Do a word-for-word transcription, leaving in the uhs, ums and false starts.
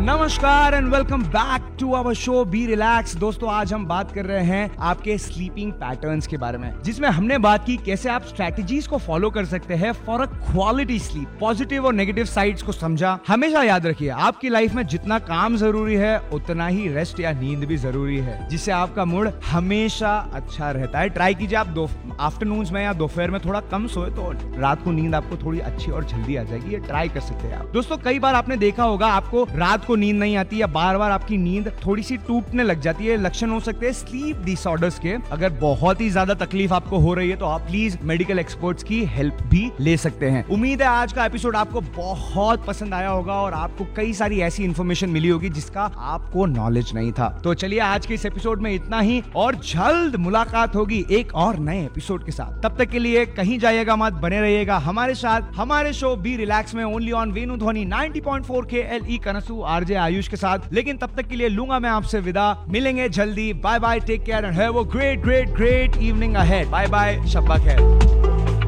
नमस्कार and welcome back to our show be relax. दोस्तों, आज हम बात कर रहे हैं आपके स्लीपिंग पैटर्न्स के बारे में, जिसमें हमने बात की कैसे आप स्ट्रैटेजीज को फॉलो कर सकते हैं for a quality sleep. Positive और नेगेटिव साइड्स को समझा। हमेशा याद रखिए, आपकी लाइफ में जितना काम जरूरी है उतना ही रेस्ट या नींद भी जरूरी है, जिससे आपका मूड हमेशा अच्छा रहता है। ट्राई कीजिए, आप आफ्टरनून्स में या दोपहर में थोड़ा कम सोए तो रात को नींद आपको थोड़ी अच्छी और जल्दी आ जाएगी। ये ट्राई कर सकते हैं आप। दोस्तों, कई बार आपने देखा होगा आपको रात को नींद नहीं आती या बार बार आपकी नींद थोड़ी सी टूटने लग जाती है। लक्षण हो सकते हैं स्लीप डिसऑर्डर्स के। अगर बहुत ही ज्यादा तकलीफ आपको हो रही है तो आप प्लीज मेडिकल एक्सपर्ट्स की हेल्प भी ले सकते हैं। उम्मीद है आज का एपिसोड आपको बहुत पसंद आया होगा और आपको कई सारी ऐसी इंफॉर्मेशन मिली होगी जिसका आपको नॉलेज नहीं था। तो चलिए, आज के इस एपिसोड में इतना ही और जल्द मुलाकात होगी एक और नए एपिसोड के साथ। तब तक के लिए कहीं जाइएगा मत, बने रहिएगा हमारे साथ हमारे शो बी रिलैक्स में, ओनली ऑन वेनु ध्वनि नाइंटी पॉइंट फोर के एल ई कनसू आरजे आयुष के साथ। लेकिन तब तक के लिए लूंगा मैं आपसे विदा। मिलेंगे जल्दी। Bye bye, take care and have a great great great evening ahead. Bye bye, शब्बा खैर।